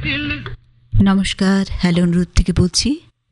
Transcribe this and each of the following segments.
নমস্কার, হ্যালো অনুরোধ থেকে বলছি।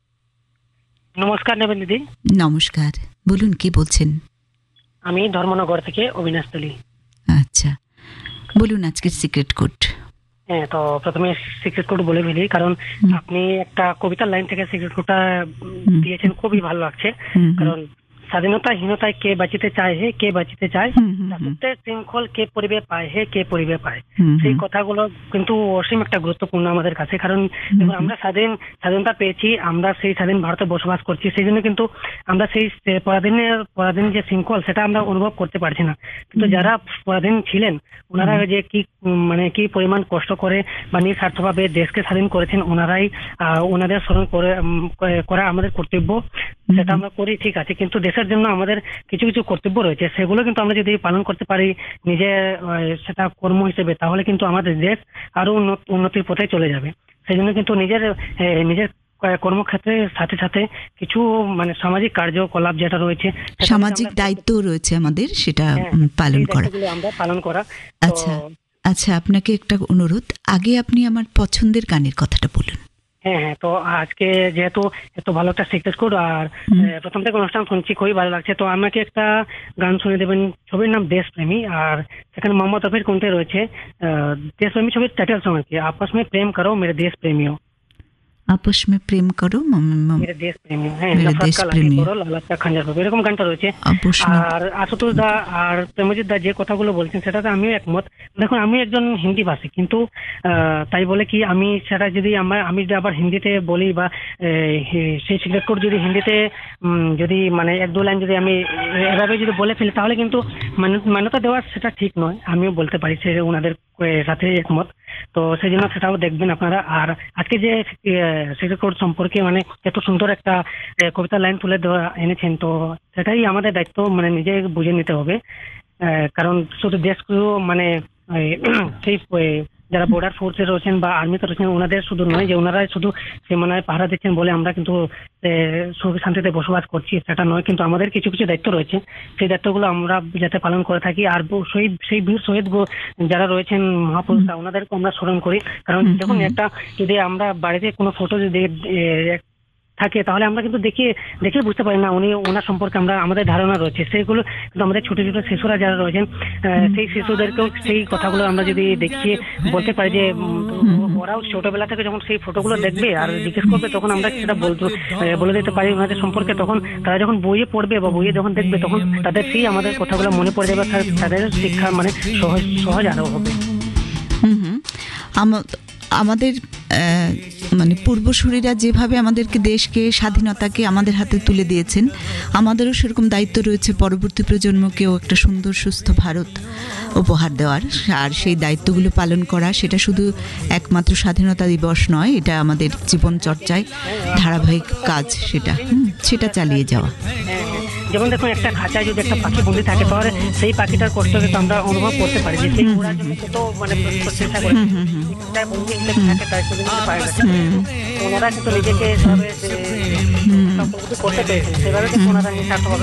নমস্কার নেবেন দিদি। নমস্কার, বলুন কে বলছেন? আমি ধর্মনগর থেকে অবিনাশতলী। আচ্ছা, বলুন আজকের সিক্রেট কোড। হ্যাঁ, তো প্রথমে সিক্রেট কোড বলে ফেলি, কারণ আপনি একটা কবিতার লাইন থেকে সিক্রেট কোডটা দিয়েছেন, খুবই ভালো লাগছে। কারণ স্বাধীনতাহীনতায় কে বাঁচিতে চায় হে, কে বাঁচিতে চায়, রাজত্বের শৃঙ্খল কে পরিবে পায় হে, কে পরিবে পায়। সেই কথাগুলো কিন্তু অসীম একটা গুরুত্বপূর্ণ আমাদের কাছে। কারণ দেখুন, আমরা স্বাধীনতা পেয়েছি, আমরা সেই স্বাধীন ভারতে বসবাস করছি, সেই জন্য কিন্তু আমরা সেই পরাধীন যে শৃঙ্খল সেটা আমরা অনুভব করতে পারছি না। কিন্তু যারা পরাধীন ছিলেন, ওনারা যে কি পরিমাণ কষ্ট করে বা নিঃস্বার্থভাবে দেশকে স্বাধীন করেছেন, ওনাদের স্মরণ করা আমাদের কর্তব্য। সেটা আমরা করি, ঠিক আছে, কিন্তু দেশের জন্য আমাদের কিছু কিছু কর্তব্য রয়েছে, সেগুলো কিন্তু আমরা যদি পালন করতে পারি নিজে সেটা কর্ম হিসেবে, তাহলে কিন্তু আমাদের দেশ আরো উন্নতির পথে চলে যাবে। সেই জন্য কিন্তু নিজের কর্মক্ষেত্রের সাথে সাথে কিছু সামাজিক কার্যকলাপ যেটা রয়েছে, সামাজিক দায়িত্ব রয়েছে আমাদের, সেটা পালন করা। আমরা পালন করা। আচ্ছা, আপনাকে একটা অনুরোধ, আগে আপনি আমার পছন্দের গানের কথাটা বলুন। হ্যাঁ, তো আজকে যেহেতু এত ভালো একটা সিক্রেট কোড, আর প্রথম থেকে অনুষ্ঠান শুনছি, খুবই ভালো লাগছে। তো আমাকে একটা গান শুনে দেবেন, ছবির নাম দেশপ্রেমী, আর সেখানে মোহাম্মদ রফির কণ্ঠে রয়েছে। দেশপ্রেমী ছবির টাইটেল সং আছে, আপস में प्रेम करो मेरे देश प्रेमियों। আপস মে প্রেম করো মেরে দেশ প্রেমী, হ্যাঁ, নফরত কা লাঠি করো লালাচা খঞ্জর পাবে, এরকম গানটা রয়েছে। আর আশুতোষ দা আর প্রেমজিৎ দা যে কথাগুলো বলছেন সেটাতে আমিও একমত। দেখুন, আমি একজন হিন্দি ভাষী, কিন্তু তাই বলে কি আমি সেটা যদি আমি যদি আবার হিন্দিতে বলি বা সেই সিক্রেট কোড যদি হিন্দিতে যদি এক দু লাইন যদি আমি এভাবে যদি বলে ফেলি, তাহলে কিন্তু মান্যতা দেওয়া সেটা ঠিক নয়। আমিও বলতে পারি, সে ওনাদের সাথে একমত। তো সেই জন্য সেটাও দেখবেন আপনারা। আর আজকে যে সিক্রেট কোড সম্পর্কে এত সুন্দর একটা কবিতার লাইন তুলে দেওয়া এনেছেন, তো সেটাই আমাদের দায়িত্ব, নিজে বুঝে নিতে হবে। কারণ শুধু দেশকেও সেই যারা বর্ডার ফোর্সে রয়েছেন বা আর্মিতে রয়েছেন, ওনাদের শুধু নয় যে ওনারাই শুধু সীমানায় পাহারা দিচ্ছেন বলে আমরা কিন্তু সুখ শান্তিতে বসবাস করছি, সেটা নয়। কিন্তু আমাদের কিছু কিছু দায়িত্ব রয়েছে, সেই দায়িত্বগুলো আমরা যাতে পালন করে থাকি। আর সেই বীর শহীদ যারা রয়েছেন মহাপুরুষরা, ওনাদেরকে আমরা স্মরণ করি। কারণ দেখুন, যদি আমরা বাড়িতে কোনো ফটো যদি থাকে, তাহলে আমরা কিন্তু দেখে বুঝতে পারি না ওনার সম্পর্কে আমাদের ধারণা রয়েছে। সেইগুলো কিন্তু আমাদের ছোট ছোট শিশুরা যারা রয়েছেন, সেই শিশুদেরকেও সেই কথাগুলো আমরা যদি দেখিয়ে বলতে পারি, যে ওরাও ছোটবেলা থেকে যখন সেই ফটোগুলো দেখবে আর জিজ্ঞেস করবে, তখন আমরা সেটা বলে দিতে পারি ওনাদের সম্পর্কে। তখন তারা যখন বইয়ে পড়বে বা বইয়ে যখন দেখবে, তখন তাদের সেই আমাদের কথাগুলো মনে পড়ে যাবে, তাদের শিক্ষা সহজ আরো হবে। আমাদের পূর্বসূরীরা যেভাবে আমাদেরকে দেশকে স্বাধীনতাকে আমাদের হাতে তুলে দিয়েছেন, আমাদেরও সেরকম দায়িত্ব রয়েছে পরবর্তী প্রজন্মকেও একটা সুন্দর সুস্থ ভারত উপহার দেওয়ার। আর সেই দায়িত্বগুলো পালন করা, সেটা শুধু একমাত্র স্বাধীনতা দিবস নয়, এটা আমাদের জীবনচর্চায় ধারাবাহিক কাজ, সেটা চালিয়ে যাওয়া। যেমন দেখুন, একটা খাঁচায় যদি একটা পাখি বন্দি থাকে, তাহলে সেই পাখিটার কষ্ট কিন্তু আমরা অনুভব করতে পারি, যে সেই ওরা কত চেষ্টা করে বন্দি থাকে, তার ওনারা কিন্তু নিজেকে করতে পেরেছেন, সেভাবে কিন্তু ওনারা নিঃস্বার্থভাবে